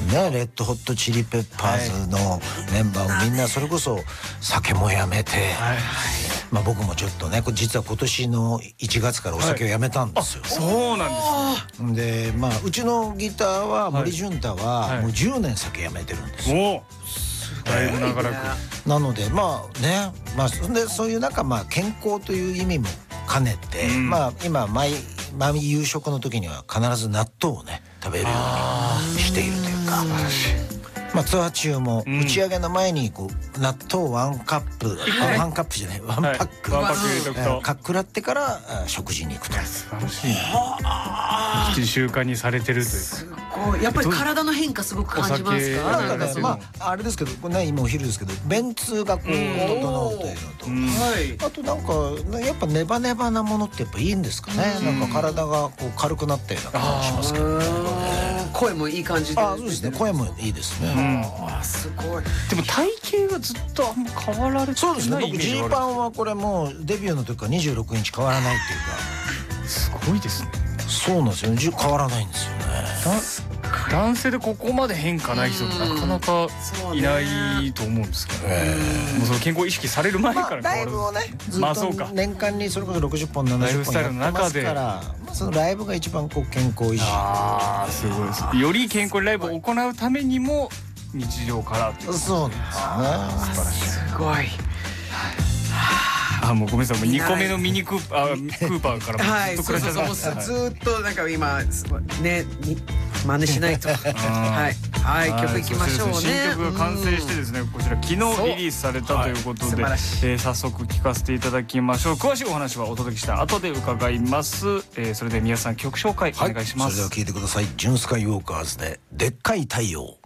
ね、レッドホットチリペッパーズのメンバーをみんなそれこそ酒もやめて、まあ僕もちょっとね、実は今年の1月からお酒をやめたんですよ。 そうなんですね。 でまあうちのギターは森潤太はもう10年酒やめてるんですよ。 おだいぶ長らく。 なのでまあね、まあでそういうなんかまあ健康という意味も兼ねて、まあ今毎夕食の時には必ず納豆をね食べるようにしているというか。まあツアー中も打ち上げの前にこう納豆ワンカップワンカップじゃないワンパックワンパック入れとくとかっくらってから食事に行くと。 素晴らしいな。習慣にされてるというか。 やっぱり体の変化すごく感じますか？ なんかね、まああれですけど、これね今お昼ですけど、便通がこう整うというのと、あとなんかやっぱネバネバなものってやっぱいいんですかね。なんか体がこう軽くなったような感じしますけどね。 声もいい感じで。 そうですね。声もいいですね。 すごい。 でも体型がずっとあんま変わられてない。 そうですね。僕ジーパンはこれもうデビューの時から26インチ変わらないっていうか。 すごいですね。 そうなんですよね。変わらないんですよね。 男性でここまで変化ない人ってなかなかいないと思うんですけど、もうその健康意識される前からライブをねずっと年間にそれこそ60本70本やってますから、そのライブが一番こう健康維持。 すごいです。より健康ライブを行うためにも日常からっていう。 そうなんですね。素晴らしい。 すごい。 もうごめんなさい、もう2個目のミニクーパーからずっと暮らしてます。 ずっとなんか今ね真似しないと。はい曲いきましょうね。 新曲が完成してですね、こちら昨日リリースされたということで、早速聴かせていただきましょう。詳しいお話はお届けした後で伺います。それでは皆さん曲紹介お願いします。 それでは聴いてください。ジュンスカイウォーカーズででっかい太陽。